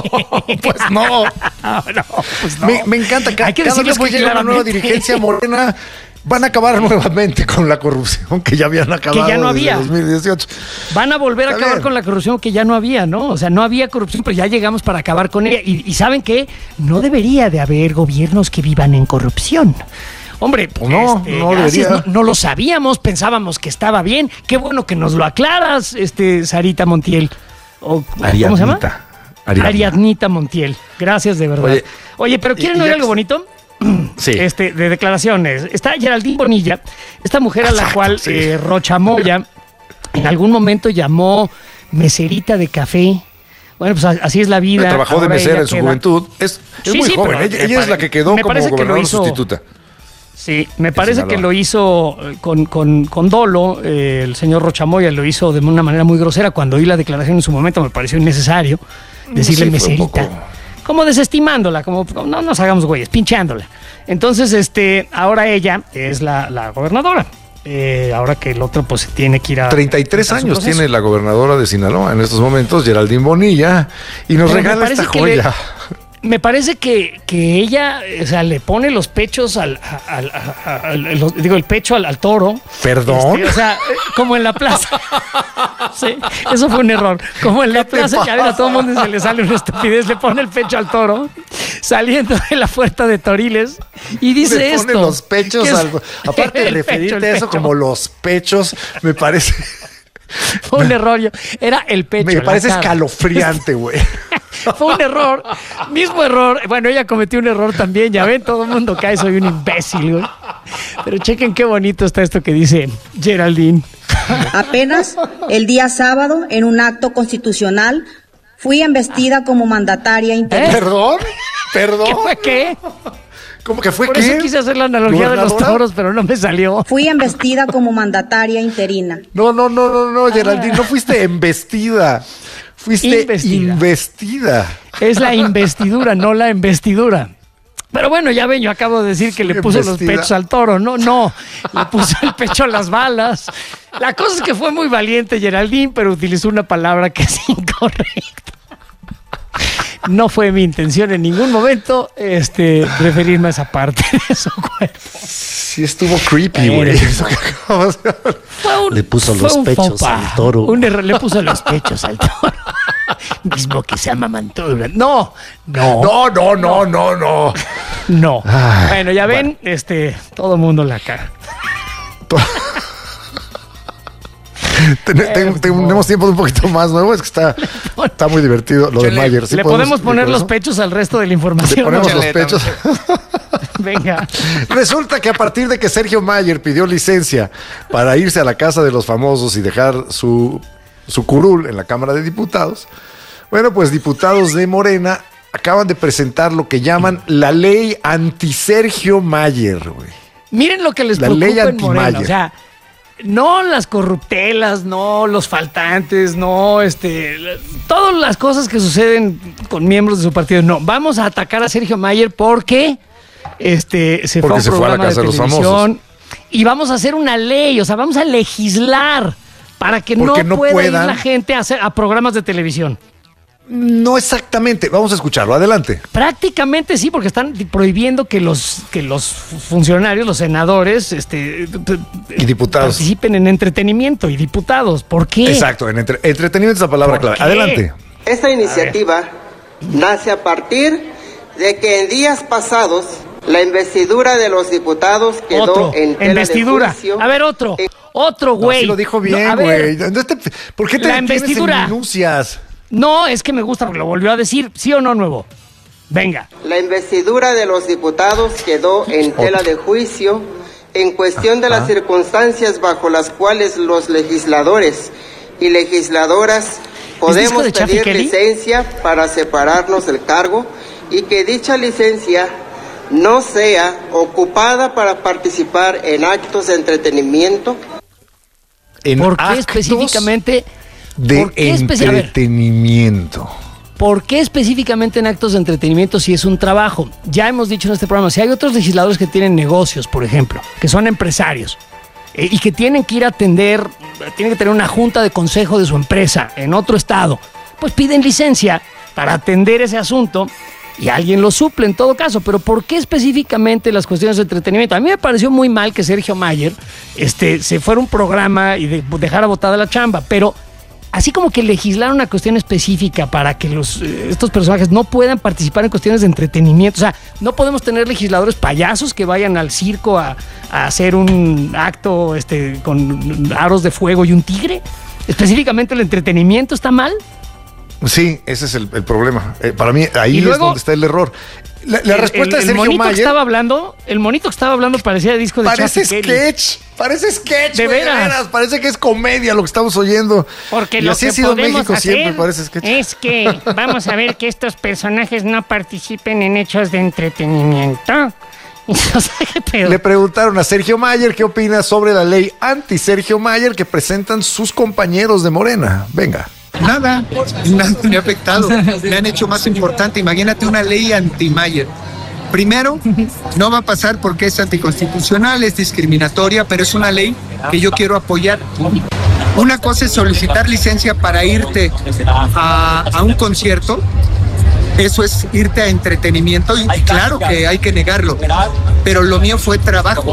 pues no. no, pues no. Me, me encanta que Hay que cada vez que llega una nueva dirigencia Morena van a acabar nuevamente con la corrupción que ya habían acabado que ya no había. desde dos mil dieciocho. Van a volver a Está acabar bien. con la corrupción que ya no había, ¿no? O sea, no había corrupción, pero ya llegamos para acabar con ella. Y, y ¿saben qué? No debería de haber gobiernos que vivan en corrupción. Hombre, pues no, este, no, gracias, no, no lo sabíamos, pensábamos que estaba bien. Qué bueno que nos lo aclaras, este, Sarita Montiel. O, ¿Cómo se llama? Ariadna. Ariadnita Montiel. Gracias, de verdad. Oye, Oye pero ¿quieren oír algo bonito? Sí. Este, de declaraciones. Está Geraldine Bonilla, esta mujer a la Exacto, cual sí. eh, Rocha Moya en algún momento llamó meserita de café. Bueno, pues así es la vida. Trabajó Ahora de mesera en su queda... juventud. Es, es sí, muy sí, joven. Ella, ella es la que quedó como gobernadora hizo... sustituta. Sí, me parece que lo hizo con, con, con dolo, eh, el señor Rocha Moya lo hizo de una manera muy grosera. Cuando oí la declaración en su momento me pareció innecesario decirle sí, meserita, poco... como desestimándola, como no nos hagamos güeyes, pinchándola. Entonces, este, ahora ella es la, la gobernadora. Eh, ahora que el otro pues tiene que ir a... treinta y tres años tiene la gobernadora de Sinaloa en estos momentos, Geraldine Bonilla, y nos Pero regala esta joya. Le... Me parece que, que ella, o sea, le pone los pechos al, al, al, al, al digo, el pecho al, al toro. ¿Perdón? Este, o sea, como en la plaza. Sí, eso fue un error. Como en la plaza, ya ven, a todo el mundo se le sale una estupidez, le pone el pecho al toro, saliendo de la puerta de Toriles, y dice le esto. Le pone los pechos al... Aparte de referirte a eso como los pechos, me parece... Fue un error, yo. Era el pecho. Me parece escalofriante, güey. Fue un error, mismo error. Bueno, ella cometió un error también, ya ven, todo el mundo cae, soy un imbécil, güey. Pero chequen qué bonito está esto que dice Geraldine. Apenas el día sábado, en un acto constitucional, fui embestida como mandataria interina. ¿Eh? ¿Perdón? ¿Perdón? ¿Qué fue qué? ¿Cómo que fue Por qué? Por eso quise hacer la analogía de los toros, pero no me salió. Fui embestida como mandataria interina. No, no, no, no, no, Geraldine, no fuiste embestida. Fuiste investida. investida. Es la investidura, no la embestidura. Pero bueno, ya ven, yo acabo de decir que le puso embestida. Los pechos al toro. No, no, le puso el pecho a las balas. La cosa es que fue muy valiente Geraldine, pero utilizó una palabra que es incorrecta. No fue mi intención en ningún momento este, referirme a esa parte de su cuerpo. Sí estuvo creepy, güey. Eh, le puso los pechos al toro. Un error, le puso los pechos al toro. Mismo que se amamantó durante... No, no. No, no, no, no, no. No. Ay, bueno, ya ven, bueno. este, todo el mundo la caga. Ten, ten, tenemos tiempo de un poquito más nuevo, es que está, está muy divertido lo de le, Mayer. ¿Sí le podemos, podemos poner los pechos al resto de la información? Le ponemos los pechos. Venga. Resulta que a partir de que Sergio Mayer pidió licencia para irse a la casa de los famosos y dejar su, su curul en la Cámara de Diputados, bueno, pues diputados de Morena acaban de presentar lo que llaman la ley anti-Sergio Mayer, güey. Miren lo que les la preocupa ley en Morena, o sea... No las corruptelas, no los faltantes, no este, todas las cosas que suceden con miembros de su partido. No, vamos a atacar a Sergio Mayer porque este se porque fue a un se programa fue a la casa de de televisión y vamos a hacer una ley, o sea, vamos a legislar para que no, no pueda puedan... ir la gente a, hacer, a programas de televisión. No exactamente, vamos a escucharlo, adelante. Prácticamente sí, porque están prohibiendo que los que los funcionarios, los senadores, este, y diputados participen en entretenimiento y diputados. ¿Por qué? Exacto, en entre, entretenimiento es la palabra clave. ¿Qué? Adelante. Esta iniciativa nace a partir de que en días pasados la investidura de los diputados quedó otro, en tela investidura. de juicio. A ver, otro, en... otro güey. No, sí lo dijo bien, güey. No, ¿por qué te la investidura en minucias? No, es que me gusta porque lo volvió a decir. ¿Sí o no, Nuevo? Venga. La investidura de los diputados quedó en tela de juicio en cuestión de las circunstancias bajo las cuales los legisladores y legisladoras podemos pedir licencia para separarnos del cargo y que dicha licencia no sea ocupada para participar en actos de entretenimiento. En ¿Por qué específicamente de ¿por qué entretenimiento? ¿Por qué específicamente en actos de entretenimiento si es un trabajo? Ya hemos dicho en este programa, si hay otros legisladores que tienen negocios, por ejemplo, que son empresarios eh, y que tienen que ir a atender, tienen que tener una junta de consejo de su empresa en otro estado, pues piden licencia para atender ese asunto y alguien lo suple en todo caso. Pero ¿por qué específicamente las cuestiones de entretenimiento? A mí me pareció muy mal que Sergio Mayer este, se fuera a un programa y de, dejara botada la chamba, pero así como que legislar una cuestión específica para que los, estos personajes no puedan participar en cuestiones de entretenimiento. O sea, no podemos tener legisladores payasos que vayan al circo a, a hacer un acto este, con aros de fuego y un tigre. Específicamente el entretenimiento está mal. Sí, ese es el, el problema. Eh, para mí, ahí luego, es donde está el error. La, la el, respuesta el, de Sergio el monito Mayer. Que estaba hablando, el monito que estaba hablando parecía disco de Parece Chappie sketch. Kelly. Parece sketch. De wey, veras. de veras. Parece que es comedia lo que estamos oyendo. Porque y lo así que ha sido podemos México hacer siempre, parece sketch. es que vamos a ver que estos personajes no participen en hechos de entretenimiento. O sea, ¿qué pedo? Le preguntaron a Sergio Mayer qué opina sobre la ley anti-Sergio Mayer que presentan sus compañeros de Morena. Venga. Nada, nada me ha afectado. Me han hecho más importante. Imagínate una ley anti-Mayer. Primero, no va a pasar porque es anticonstitucional, es discriminatoria, pero es una ley que yo quiero apoyar. Una cosa es solicitar licencia para irte a, a un concierto. Eso es irte a entretenimiento y, y claro que hay que negarlo. Pero lo mío fue trabajo.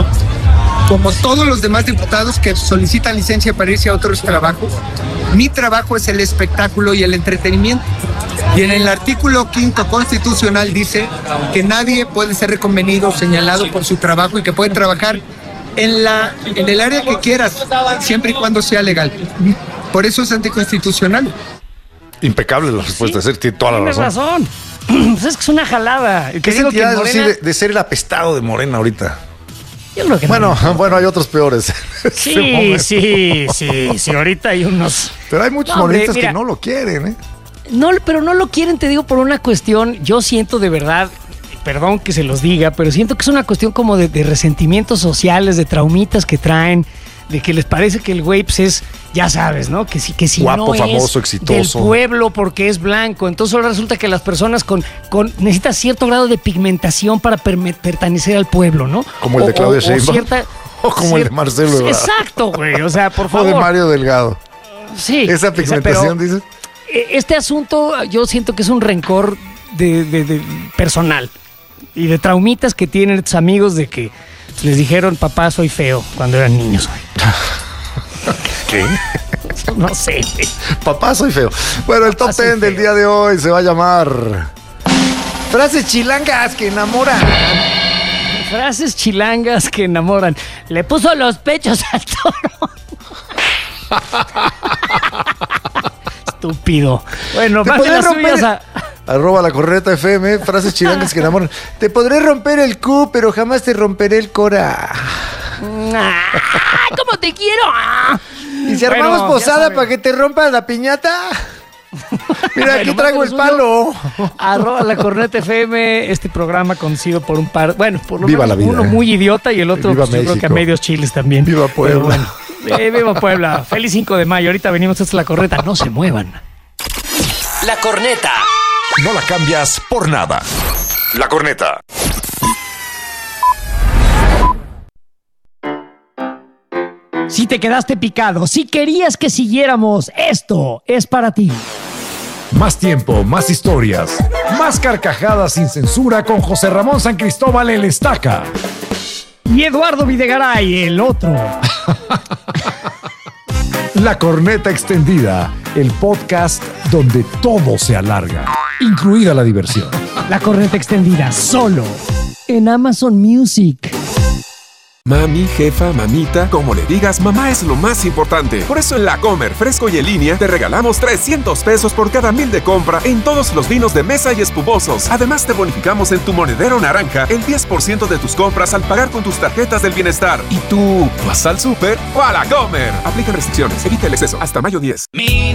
Como todos los demás diputados que solicitan licencia para irse a otros trabajos, mi trabajo es el espectáculo y el entretenimiento. Y en el artículo quinto constitucional dice que nadie puede ser reconvenido o señalado por su trabajo y que puede trabajar en, la, en el área que quieras, siempre y cuando sea legal. Por eso es anticonstitucional. Impecable la respuesta, sí, tiene toda la Tienes razón. razón. Pues es que es una jalada. ¿Qué sentía Morena... de, de ser el apestado de Morena ahorita? Yo creo que bueno, no. bueno, hay otros peores. Sí, sí, sí, sí, ahorita hay unos. Pero hay muchos no, morenistas que no lo quieren, ¿eh? No, pero no lo quieren, te digo, por una cuestión, yo siento de verdad, perdón que se los diga, pero siento que es una cuestión como de, de resentimientos sociales, de traumitas que traen, de que les parece que el güey pues es, ya sabes, ¿no? Que si, que si guapo, no famoso, es exitoso. Del pueblo porque es blanco. Entonces ahora resulta que las personas con, con necesitan cierto grado de pigmentación para per, pertenecer al pueblo, ¿no? Como el de Claudia Sheinbaum. O como cier... el de Marcelo Ebrard. Exacto, güey. O sea, por favor. O de Mario Delgado. Sí. Esa pigmentación, dices. Este asunto yo siento que es un rencor de, de, de personal y de traumitas que tienen estos amigos de que les dijeron papá soy feo cuando eran niños. ¿Qué? No sé. Papá soy feo. Bueno, el top ten del día de hoy se va a llamar frases chilangas que enamoran. Frases chilangas que enamoran. Le puso los pechos al toro. Estúpido. Bueno, te podré las romper a... Arroba la corneta F M, frases chilangas que enamoran. Te podré romper el cu, pero jamás te romperé el cora. Ah, ¿cómo te quiero? Ah. ¿Y si bueno, armamos posada para que te rompa la piñata? Mira, aquí traigo el palo. Arroba la corneta F M, este programa conocido por un par, bueno, por lo Viva menos vida, uno eh. muy idiota y el otro Viva pues, yo creo que a medios chiles también. Viva Puebla. Bueno, eh, viva Puebla. Feliz cinco de mayo. Ahorita venimos, esta es la corneta. No se muevan. La corneta. No la cambias por nada. La corneta. Si te quedaste picado, si querías que siguiéramos, esto es para ti. Más tiempo, más historias, más carcajadas sin censura con José Ramón San Cristóbal el Estaca. Y Eduardo Videgaray, el otro. La corneta extendida, el podcast donde todo se alarga, incluida la diversión. La corneta extendida, solo en Amazon Music. Mami, jefa, mamita, como le digas, mamá es lo más importante. Por eso en La Comer, fresco y en línea, te regalamos trescientos pesos por cada mil de compra en todos los vinos de mesa y espumosos. Además, te bonificamos en tu monedero naranja el diez por ciento de tus compras al pagar con tus tarjetas del bienestar. ¿Y tú vas al súper o a La Comer? Aplica restricciones, evita el exceso. Hasta mayo diez. Mi